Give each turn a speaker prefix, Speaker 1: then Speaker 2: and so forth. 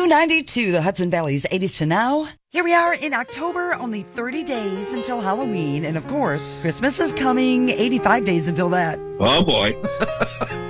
Speaker 1: 92, the Hudson Valley's 80s to now. Here we are in October, only 30 days until Halloween. And of course, Christmas is coming, 85 days until that.
Speaker 2: Oh, boy.